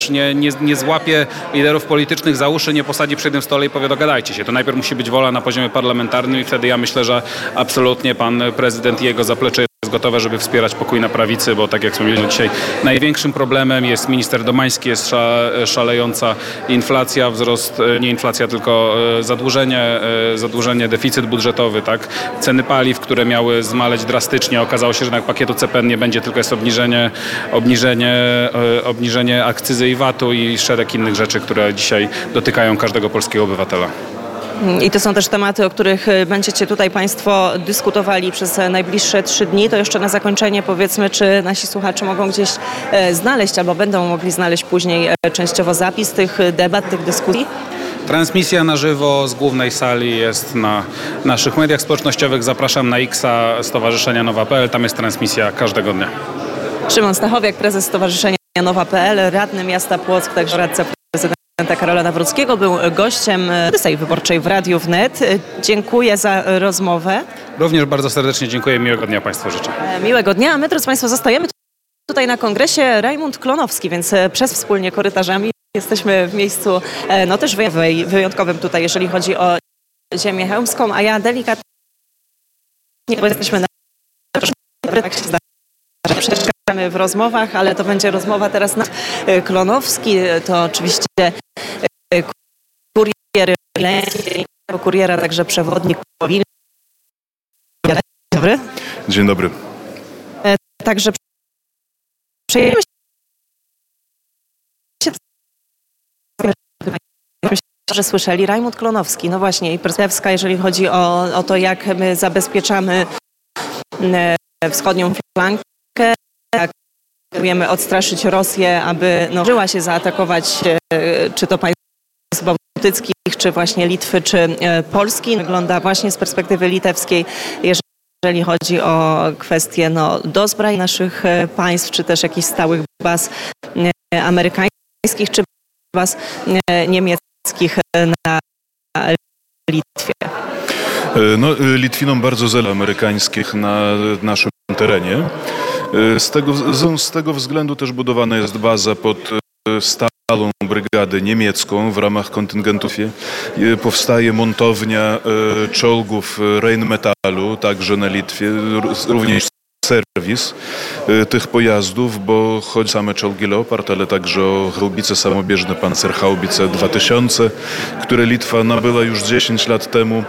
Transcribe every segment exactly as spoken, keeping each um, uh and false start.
nie, nie, nie złapie liderów politycznych za uszy, nie posadzi przy jednym stole i powie dogadajcie się. To najpierw musi być wola na poziomie parlamentarnym i wtedy ja myślę, że absolutnie pan prezydent i jego zaplecze jest gotowe, żeby wspierać pokój na prawicy, bo tak jak wspomnieliśmy dzisiaj, największym problemem jest minister Domański, jest szalejąca inflacja, wzrost, nie inflacja, tylko zadłużenie, zadłużenie, deficyt budżetowy, tak? Ceny paliw, które miały zmaleć drastycznie, okazało się, że jednak pakietu C P N nie będzie, tylko jest obniżenie, obniżenie, obniżenie akcyzy i vatu i szereg innych rzeczy, które dzisiaj dotykają każdego polskiego obywatela. I to są też tematy, o których będziecie tutaj Państwo dyskutowali przez najbliższe trzy dni. To jeszcze na zakończenie powiedzmy, czy nasi słuchacze mogą gdzieś znaleźć albo będą mogli znaleźć później częściowo zapis tych debat, tych dyskusji? Transmisja na żywo z głównej sali jest na naszych mediach społecznościowych. Zapraszam na X-a Stowarzyszenia Nowa kropka p l. Tam jest transmisja każdego dnia. Szymon Stachowiak, prezes Stowarzyszenia Nowa kropka p l, radny miasta Płock, także radca prezydenta Karola Nawrockiego, był gościem sesji wyborczej w Radiu Wnet. Dziękuję za rozmowę. Również bardzo serdecznie dziękuję. Miłego dnia Państwu życzę. Miłego dnia, a my, drodzy Państwo, zostajemy tutaj na kongresie Rajmund Klonowski, więc przez wspólnie korytarzami jesteśmy w miejscu no też wyjątkowym tutaj, jeżeli chodzi o ziemię chełmską, a ja delikatnie, bo jesteśmy na tak się zdarza, przeszkadzamy w rozmowach, ale to będzie rozmowa teraz na Klonowski, to oczywiście kurier, kuriera, także przewodnik. Dzień dobry. Dzień dobry. Także przejdziemy się, że słyszeli, Rajmund Klonowski, no właśnie, i perspektywa, jeżeli chodzi o, o to, jak my zabezpieczamy wschodnią flankę, jak próbujemy odstraszyć Rosję, aby no, żyła się zaatakować, czy to państw bałtyckich, czy właśnie Litwy, czy Polski. Wygląda właśnie z perspektywy litewskiej, jeżeli chodzi o kwestie no, dozbrań naszych państw, czy też jakichś stałych baz amerykańskich, czy baz niemieckich na Litwie. No, Litwinom bardzo zależy amerykańskich na naszym terenie. Z tego, z tego względu też budowana jest baza pod stałą brygadę niemiecką w ramach kontyngentów. Powstaje montownia czołgów Rheinmetallu, także na Litwie, również serwis tych pojazdów, bo chodzi o same czołgi Leopard, ale także o haubice samobieżne Panzerhaubitze dwa tysiące, które Litwa nabyła już dziesięć lat temu.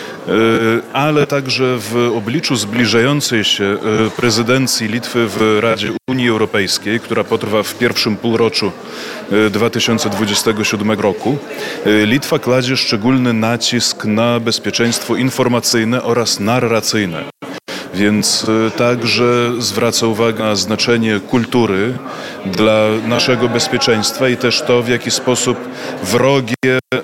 Ale także w obliczu zbliżającej się prezydencji Litwy w Radzie Unii Europejskiej, która potrwa w pierwszym półroczu dwa tysiące dwudziestego siódmego roku, Litwa kładzie szczególny nacisk na bezpieczeństwo informacyjne oraz narracyjne. Więc także zwraca uwagę na znaczenie kultury dla naszego bezpieczeństwa i też to, w jaki sposób wrogie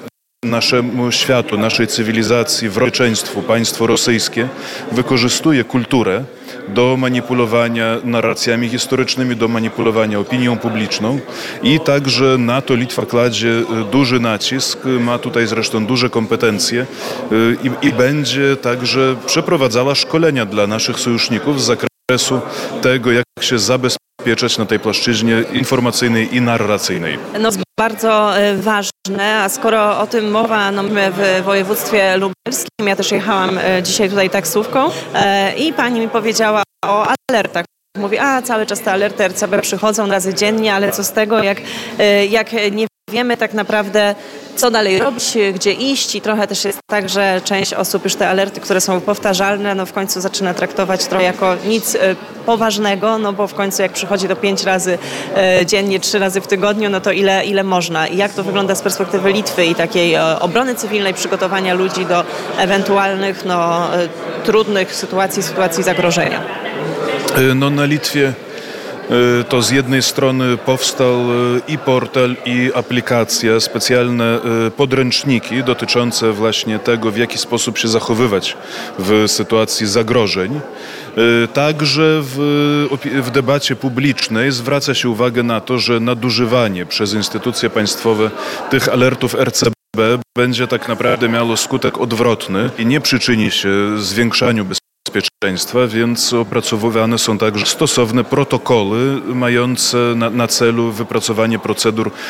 naszemu światu, naszej cywilizacji, wrogieczeństwu państwo rosyjskie wykorzystuje kulturę do manipulowania narracjami historycznymi, do manipulowania opinią publiczną i także na to Litwa kładzie duży nacisk, ma tutaj zresztą duże kompetencje i, i będzie także przeprowadzała szkolenia dla naszych sojuszników z zakresu tego, jak się zabezpieczać na tej płaszczyźnie informacyjnej i narracyjnej. No bardzo ważne, a skoro o tym mowa, no my w województwie lubelskim, ja też jechałam dzisiaj tutaj taksówką i pani mi powiedziała o alertach. Mówi, a cały czas te alerty R C B przychodzą razy dziennie, ale co z tego, jak, jak nie wiemy tak naprawdę, co dalej robić, gdzie iść i trochę też jest tak, że część osób już te alerty, które są powtarzalne, no w końcu zaczyna traktować trochę jako nic poważnego, no bo w końcu jak przychodzi to pięć razy dziennie, trzy razy w tygodniu, no to ile, ile można. I jak to wygląda z perspektywy Litwy i takiej obrony cywilnej, przygotowania ludzi do ewentualnych no, trudnych sytuacji, sytuacji zagrożenia? No na Litwie to z jednej strony powstał i portal, i aplikacja, specjalne podręczniki dotyczące właśnie tego, w jaki sposób się zachowywać w sytuacji zagrożeń. Także w, w debacie publicznej zwraca się uwagę na to, że nadużywanie przez instytucje państwowe tych alertów R C B będzie tak naprawdę miało skutek odwrotny i nie przyczyni się zwiększaniu bezpieczeństwa bezpieczeństwa, więc opracowywane są także stosowne protokoły mające na, na celu wypracowanie procedur